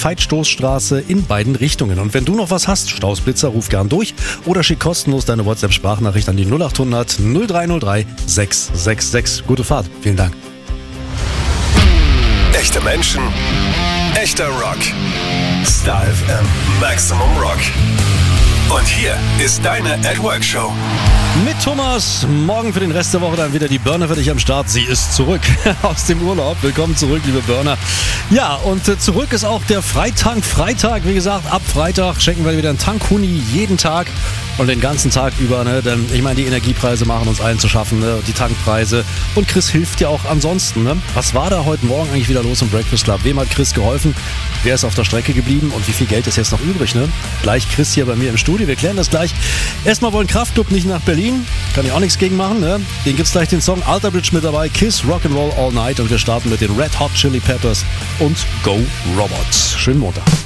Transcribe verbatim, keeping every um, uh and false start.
Veitstoßstraße in beiden Richtungen. Und wenn du noch was hast, Stausblitzer, ruf gern durch oder schick kostenlos deine WhatsApp-Sprachnachricht an die null acht hundert null drei null drei sechs sechs sechs. Gute Fahrt. Vielen Dank. Echte Menschen, echter Rock. Star F M Maximum Rock. Und hier ist deine At Work Show. Mit Thomas. Morgen für den Rest der Woche dann wieder die Burner für dich am Start. Sie ist zurück aus dem Urlaub. Willkommen zurück, liebe Burner. Ja, und äh, zurück ist auch der Freitank Freitag. Wie gesagt, ab Freitag schenken wir wieder einen Tankhuni jeden Tag und den ganzen Tag über. Ne? Denn ich meine, die Energiepreise machen uns allen zu schaffen, ne? Die Tankpreise. Und Chris hilft ja auch ansonsten. Ne? Was war da heute Morgen eigentlich wieder los im Breakfast Club? Wem hat Chris geholfen? Wer ist auf der Strecke geblieben? Und wie viel Geld ist jetzt noch übrig? Ne? Gleich Chris hier bei mir im Studio. Wir klären das gleich. Erstmal wollen Kraftklub nicht nach Berlin. Kann ich auch nichts gegen machen. Ne? Den gibt's gleich den Song Alter Bridge mit dabei. Kiss Rock'n'Roll All Night. Und wir starten mit den Red Hot Chili Peppers und Go Robots. Schönen Montag.